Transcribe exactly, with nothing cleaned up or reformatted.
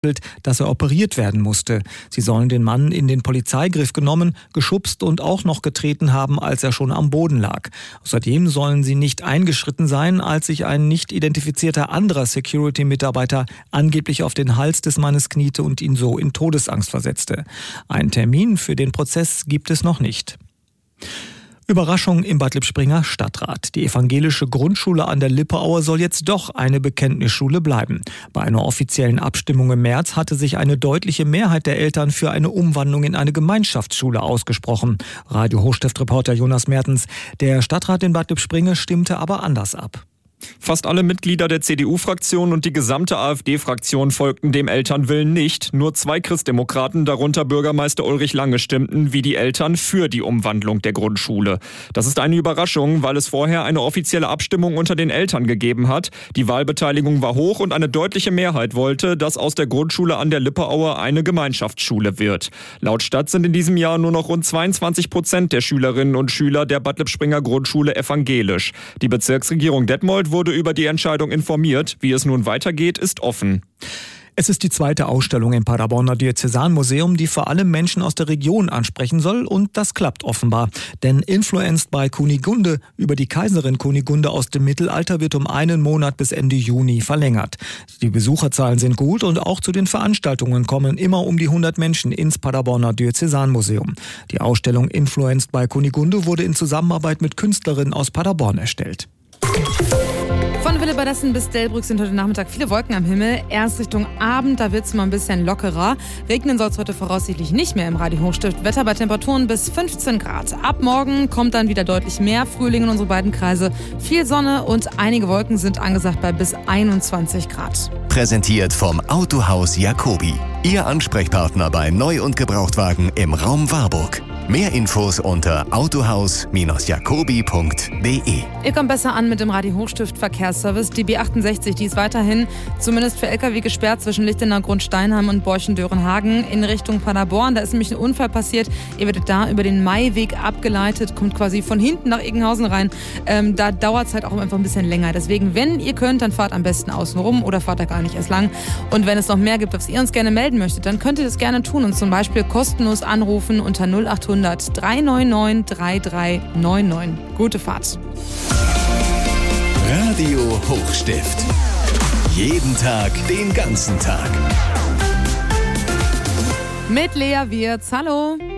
dass er operiert werden musste. Sie sollen den Mann in den Polizeigriff genommen, geschubst und auch noch getreten haben, als er schon am Boden lag. Außerdem sollen sie nicht eingeschritten sein, als sich ein nicht identifizierter anderer Security-Mitarbeiter angeblich auf den Hals des Mannes kniete und ihn so in Todesangst versetzte. Einen Termin für den Prozess gibt es noch nicht. Überraschung im Bad Lippspringer Stadtrat. Die evangelische Grundschule an der Lippeaue soll jetzt doch eine Bekenntnisschule bleiben. Bei einer offiziellen Abstimmung im März hatte sich eine deutliche Mehrheit der Eltern für eine Umwandlung in eine Gemeinschaftsschule ausgesprochen. Radio Hochstift-Reporter Jonas Mertens. Der Stadtrat in Bad Lippspringe stimmte aber anders ab. Fast alle Mitglieder der C D U-Fraktion und die gesamte AfD-Fraktion folgten dem Elternwillen nicht. Nur zwei Christdemokraten, darunter Bürgermeister Ulrich Lange, stimmten wie die Eltern für die Umwandlung der Grundschule. Das ist eine Überraschung, weil es vorher eine offizielle Abstimmung unter den Eltern gegeben hat. Die Wahlbeteiligung war hoch und eine deutliche Mehrheit wollte, dass aus der Grundschule an der Lippeaue eine Gemeinschaftsschule wird. Laut Stadt sind in diesem Jahr nur noch rund zweiundzwanzig Prozent der Schülerinnen und Schüler der Bad Lippspringer Grundschule evangelisch. Die Bezirksregierung Detmold wurde über die Entscheidung informiert. Wie es nun weitergeht, ist offen. Es ist die zweite Ausstellung im Paderborner Diözesanmuseum, die vor allem Menschen aus der Region ansprechen soll, und das klappt offenbar. Denn Influenced by Kunigunde über die Kaiserin Kunigunde aus dem Mittelalter wird um einen Monat bis Ende Juni verlängert. Die Besucherzahlen sind gut und auch zu den Veranstaltungen kommen immer um die hundert Menschen ins Paderborner Diözesanmuseum. Die Ausstellung Influenced by Kunigunde wurde in Zusammenarbeit mit Künstlerinnen aus Paderborn erstellt. Von Willebadessen bis Delbrück sind heute Nachmittag viele Wolken am Himmel. Erst Richtung Abend, da wird es mal ein bisschen lockerer. Regnen soll es heute voraussichtlich nicht mehr im Radio Hochstift. Wetter bei Temperaturen bis fünfzehn Grad. Ab morgen kommt dann wieder deutlich mehr Frühling in unsere beiden Kreise. Viel Sonne und einige Wolken sind angesagt bei bis einundzwanzig Grad. Präsentiert vom Autohaus Jacobi. Ihr Ansprechpartner bei Neu- und Gebrauchtwagen im Raum Warburg. Mehr Infos unter autohaus jacobi punkt de. Ihr kommt besser an mit dem Radio Hochstift Verkehrsservice. Die B achtundsechzig, die ist weiterhin zumindest für L K W gesperrt zwischen Lichtenau, Grundsteinheim und Borchen-Dörenhagen in Richtung Paderborn. Da ist nämlich ein Unfall passiert. Ihr werdet da über den Maiweg abgeleitet, kommt quasi von hinten nach Egenhausen rein. Ähm, da dauert es halt auch einfach ein bisschen länger. Deswegen, wenn ihr könnt, dann fahrt am besten außen rum oder fahrt da gar nicht erst lang. Und wenn es noch mehr gibt, was ihr uns gerne melden möchtet, dann könnt ihr das gerne tun und zum Beispiel kostenlos anrufen unter null achthundert drei neun neun drei drei neun neun. Gute Fahrt. Radio Hochstift. Jeden Tag, den ganzen Tag. Mit Lea Wirz. Hallo.